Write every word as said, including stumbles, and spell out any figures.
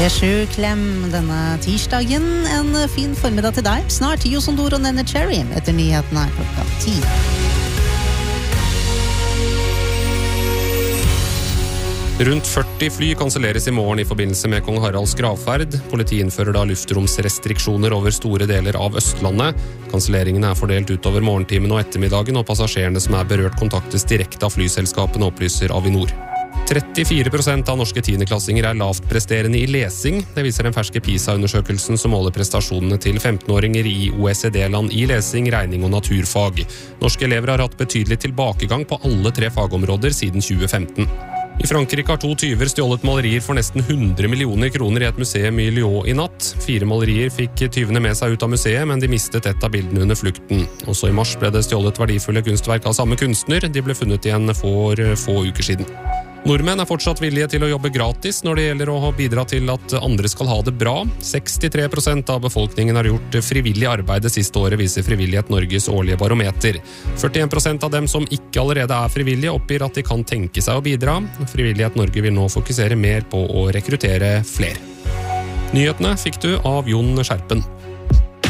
P sju Klem denne tirsdagen. En fin formiddag til deg. Snart Josondor og Nene Cherry etter nyhetene klokka ti. Rundt førti fly kanselleres i morgen i forbindelse med Kong Haralds gravferd. Politiet innfører da luftromsrestriksjoner over store deler av Østlandet. Kanselleringene er fordelt utover morgentimen og ettermiddagen, og passasjerene som er berørt kontaktes direkte av flyselskapene, opplyser Avinor. trettifire prosent av norske tiendeklassinger er lavt presterende i lesing. Det viser den ferske PISA-undersøkelsen som måler prestasjonene til femtenåringer i O E C D-land i lesing, regning og naturfag. Norske elever har hatt betydelig tilbakegang på alle tre fagområder siden tjue femten. I Frankrike har to tyver stjålet malerier for nesten hundre millioner kroner i et museum i Lyon i natt. Fire malerier fikk tyvene med seg ut av museet, men de mistet et av bildene under flukten. Også i mars ble det stjålet verdifulle kunstverk av samme kunstner. De ble funnet igjen for få uker siden. Nordmenn er fortsatt villige til å jobbe gratis når det gjelder å bidra til at andre skal ha det bra. sekstitre prosent av befolkningen har gjort frivillig arbeid det siste året, viser Frivillighet Norges årlige barometer. førtien prosent av dem som ikke allerede er frivillige oppgir at de kan tenke seg å bidra. Frivillighet Norge vil nå fokusere mer på å rekruttere flere. Nyhetene fikk du av Jon Skjerpen.